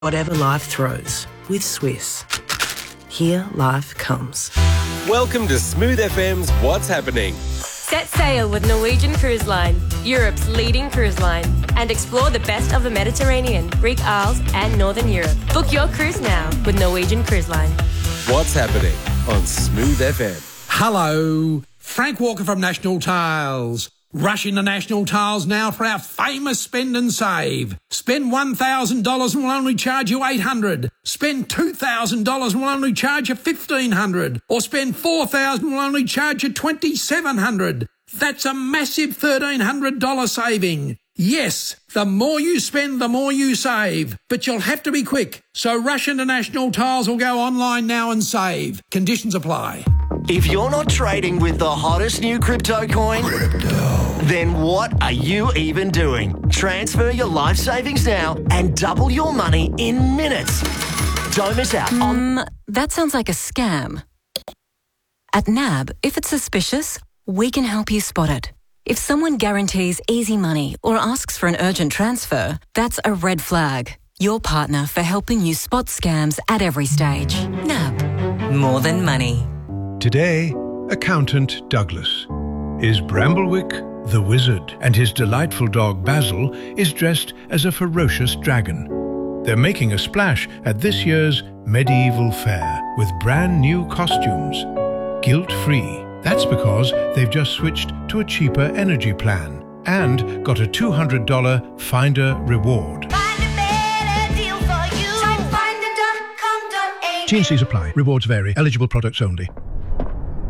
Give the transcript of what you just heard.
Whatever life throws with Swiss. Here life comes. Welcome to Smooth FM's What's Happening. Set sail with Norwegian Cruise Line, Europe's leading cruise line, and explore the best of the Mediterranean, Greek Isles and Northern Europe. Book your cruise now with Norwegian Cruise Line. What's Happening on Smooth FM. Hello, Frank Walker from National Tiles. Rush into National Tiles now for our famous spend and save. Spend $1,000 and we'll only charge you $800. Spend $2,000 and we'll only charge you $1,500. Or spend $4,000 and we'll only charge you $2,700. That's a massive $1,300 saving. Yes, the more you spend, the more you save. But you'll have to be quick. So rush into National Tiles or go online now and save. Conditions apply. If you're not trading with the hottest new crypto coin, then what are you even doing? Transfer your life savings now and double your money in minutes. Don't miss out on... That sounds like a scam. At NAB, if it's suspicious, we can help you spot it. If someone guarantees easy money or asks for an urgent transfer, that's a red flag. Your partner for helping you spot scams at every stage. NAB. More than money. Today, accountant Douglas is Bramblewick the wizard, and his delightful dog Basil is dressed as a ferocious dragon. They're making a splash at this year's medieval fair with brand new costumes, guilt-free. That's because they've just switched to a cheaper energy plan and got a $200 Finder reward. T&Cs apply. Rewards vary. Eligible products only.